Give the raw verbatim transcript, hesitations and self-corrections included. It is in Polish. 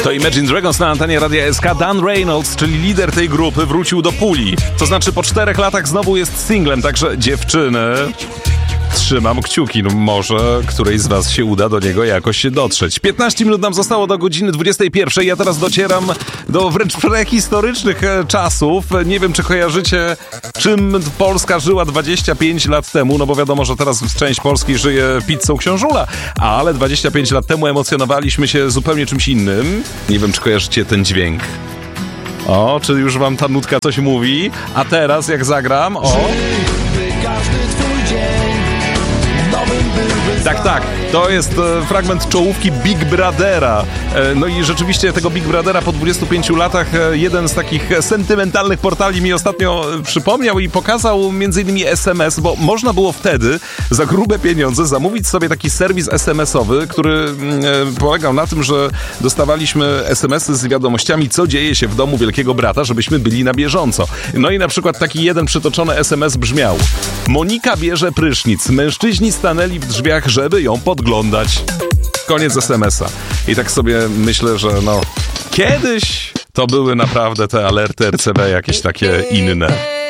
To Imagine Dragons na antenie Radia S K. Dan Reynolds, czyli lider tej grupy, wrócił do puli. To znaczy po czterech latach znowu jest singlem, także dziewczyny, trzymam kciuki, no może którejś z was się uda do niego jakoś dotrzeć. piętnaście minut nam zostało do godziny dwudziestej pierwszej. Ja teraz docieram do wręcz prehistorycznych czasów. Nie wiem, czy kojarzycie, czym Polska żyła dwadzieścia pięć lat temu, no bo wiadomo, że teraz część Polski żyje pizzą książula, ale dwadzieścia pięć lat temu emocjonowaliśmy się zupełnie czymś innym. Nie wiem, czy kojarzycie ten dźwięk. O, czy już wam ta nutka coś mówi? A teraz jak zagram, o... Tak, tak, to jest e, fragment czołówki Big Brothera. E, no i rzeczywiście tego Big Brothera po dwudziestu pięciu latach e, jeden z takich sentymentalnych portali mi ostatnio e, przypomniał i pokazał między innymi S M S, bo można było wtedy za grube pieniądze zamówić sobie taki serwis es em esowy, który e, polegał na tym, że dostawaliśmy es em esy z wiadomościami, co dzieje się w domu Wielkiego Brata, żebyśmy byli na bieżąco. No i na przykład taki jeden przytoczony es em es brzmiał: Monika bierze prysznic, mężczyźni stanęli w drzwiach, żeby ją podglądać. Koniec es em esa. I tak sobie myślę, że no kiedyś to były naprawdę te alerty er ce be jakieś takie inne.